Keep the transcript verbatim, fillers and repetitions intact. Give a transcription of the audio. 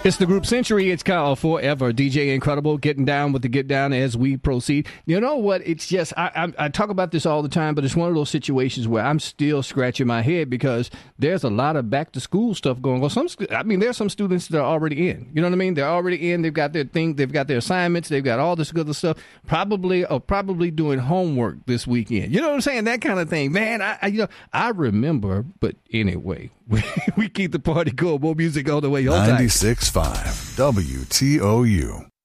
It's the group Century. It's Kyle Forever. D J Incredible getting down with the get down as we proceed. You know what? It's just, I, I, I talk about this all the time, but it's one of those situations where I'm still scratching my head because there's a lot of back to school stuff going on. Some, I mean, there's some students that are already in. You know what I mean? They're already in. They've got their thing. They've got their assignments. They've got all this good stuff. Probably, or probably doing homework this weekend. You know what I'm saying? That kind of thing. Man, I, I you know, I remember, but anyway, we, we keep the party going. More music all the way. Hold tight. ninety-six point five W T O U.